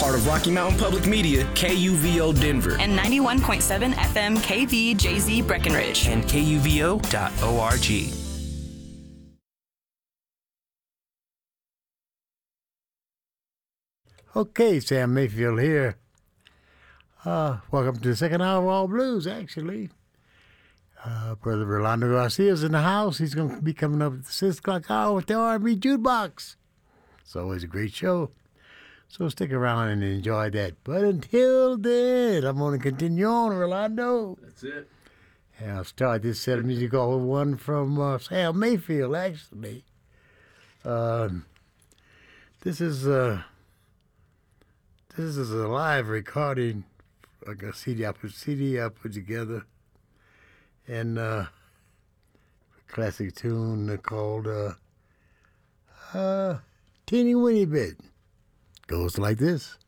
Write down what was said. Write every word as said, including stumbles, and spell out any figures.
part of Rocky Mountain Public Media, K U V O Denver. And ninety-one point seven F M K V J Z Breckenridge. And K U V O dot org. Okay, Sam Mayfield here. Uh, welcome to the second hour of All Blues, actually. Uh, Brother Rolando Garcia's in the house. He's going to be coming up at the six o'clock hour with the R and B Jukebox. It's always a great show. So stick around and enjoy that. But until then, I'm going to continue on, Rolando. That's it. And I'll start this set of music off with one from uh, Sam Mayfield, actually. Um, this is uh, this is a live recording, like a C D I put, C D I put together, and uh, a classic tune called uh, uh, Teeny Weeny Bit. Goes like this.